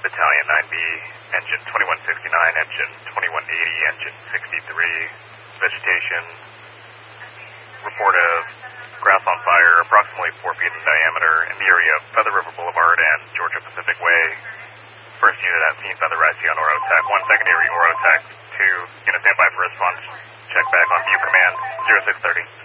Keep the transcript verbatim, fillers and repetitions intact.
Battalion nine B, engine twenty-one sixty-nine, engine twenty-one eighty, engine sixty-three, vegetation, report of grass on fire, approximately four feet in diameter in the area of Feather River Boulevard and Georgia Pacific Way. First unit at scene, Feather Rising on Orotech, one secondary Orotech, two, unit standby for response, check back on view command, zero six thirty.